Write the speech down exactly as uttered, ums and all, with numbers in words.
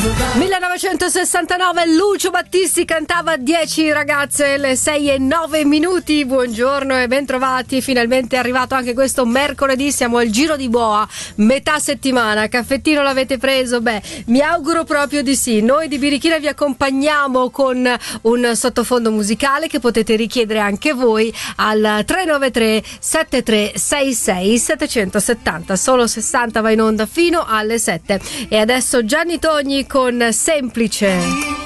millenovecentosessantanove, Lucio Battisti cantava dieci ragazze, le sei e nove minuti. Buongiorno e bentrovati, finalmente è arrivato anche questo mercoledì, siamo al giro di boa, metà settimana. Caffettino l'avete preso? Beh, mi auguro proprio di sì. Noi di Birichina vi accompagniamo con un sottofondo musicale che potete richiedere anche voi al tre nove tre sette tre sei sei sette sette zero. Solo sessanta va in onda fino alle sette. E adesso Gianni Togni con Semplice.